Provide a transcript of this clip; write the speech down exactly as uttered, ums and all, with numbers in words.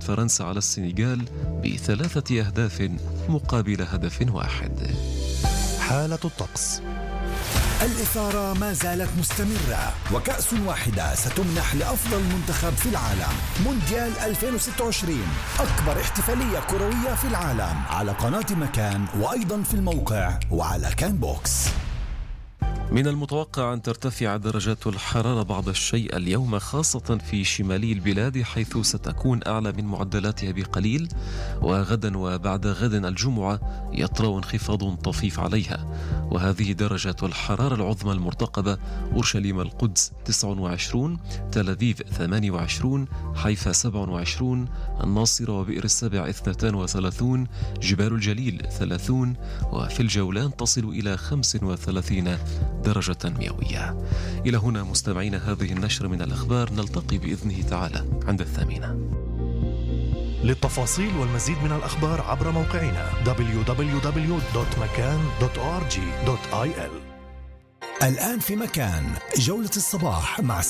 فرنسا على السنغال بثلاثة أهداف مقابل هدف واحد. حالة الطقس. الإثارة ما زالت مستمرة، وكأس واحدة ستمنح لأفضل منتخب في العالم. مونديال ألفين وستة وعشرين، أكبر احتفالية كروية في العالم، على قناة مكان وأيضا في الموقع وعلى كان بوكس. من المتوقع أن ترتفع درجات الحرارة بعض الشيء اليوم، خاصة في شمالي البلاد حيث ستكون أعلى من معدلاتها بقليل، وغدا وبعد غد الجمعة يطرأ انخفاض طفيف عليها. وهذه درجة الحرارة العظمى المرتقبة: أورشليم القدس تسعة وعشرين، تل أبيب ثمانية وعشرين، حيفا سبعة وعشرين، الناصرة وبئر السبع اثنتين وثلاثين، جبال الجليل ثلاثين، وفي الجولان تصل إلى خمسة وثلاثين درجة مئوية. إلى هنا مستمعين هذه النشر من الأخبار، نلتقي بإذنه تعالى عند الثامنة. للتفاصيل والمزيد من الأخبار عبر موقعنا دبليو دبليو دبليو دوت مكان دوت أو آر جي دوت آي إل. الآن في مكان، جولة الصباح مع